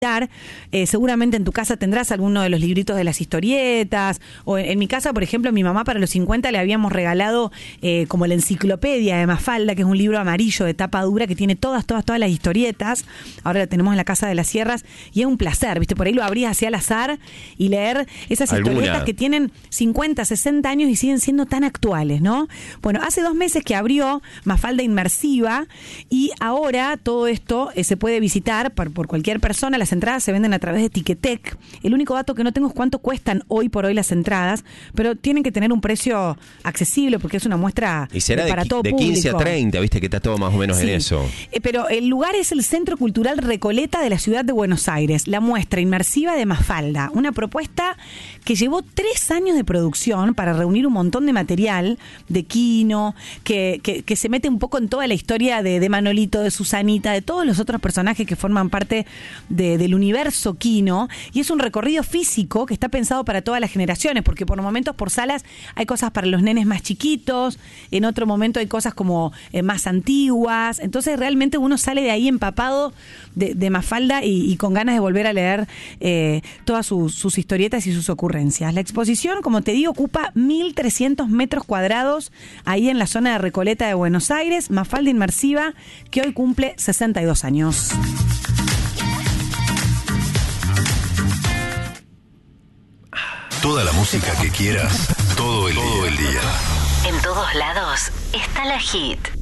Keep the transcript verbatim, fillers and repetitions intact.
Eh, seguramente en tu casa tendrás alguno de los libritos de las historietas, o en, en mi casa, por ejemplo, mi mamá para los cincuenta le habíamos regalado eh, como la enciclopedia de Mafalda, que es un libro amarillo de tapa dura que tiene todas, todas, todas las historietas. Ahora lo tenemos en la Casa de las Sierras y es un placer, ¿viste? Por ahí lo abrías así al azar y leer esas ¿Alguna? historietas que tienen cincuenta, sesenta años y siguen siendo tan actuales, ¿no? Bueno, hace dos meses que abrió Mafalda Inmersiva y ahora todo esto eh, se puede visitar por, por cualquier persona. Las entradas se venden a través de Ticketek. El único dato que no tengo es cuánto cuestan hoy por hoy las entradas, pero tienen que tener un precio accesible porque es una muestra y será para de, todo de público. quince a treinta, viste que está todo más o menos Sí, en eso. Eh, pero el lugar es el Centro Cultural Recoleta de la ciudad de Buenos Aires, la muestra inmersiva de Mafalda, una propuesta que llevó tres años de producción para reunir un montón de material de Quino, que, que, que se mete un poco en toda la historia de, de Manolito, de Susanita, de todos los otros personajes que forman parte de, del universo Quino, y es un recorrido físico que está pensado para todas las generaciones, porque por momentos por salas hay cosas para los nenes más chiquitos, en otro momento hay cosas como eh, más antiguas, entonces realmente uno sale de ahí empapado de, de Mafalda y, y con ganas de volver a leer eh, todas sus, sus historietas y sus ocurrencias. La exposición, como te digo, ocupa mil trescientos metros cuadrados ahí en la zona de Recoleta de Buenos Aires, Mafalda Inmersiva, que hoy cumple sesenta y dos años. Toda la música que quieras, todo el, todo el día. En todos lados está la Hit.